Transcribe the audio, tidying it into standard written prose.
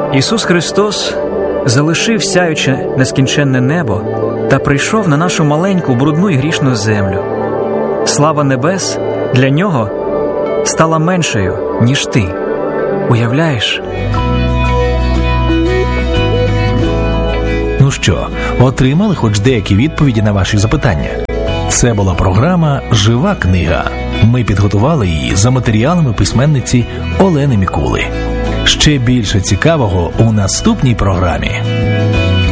Ісус Христос залишив сяюче нескінченне небо та прийшов на нашу маленьку, брудну і грішну землю. Слава небес для Нього стала меншою, ніж ти. Уявляєш? Ну що, отримали хоч деякі відповіді на ваші запитання? Це була програма «Жива книга». Ми підготували її за матеріалами письменниці Олени Мікули. Ще більше цікавого у наступній програмі.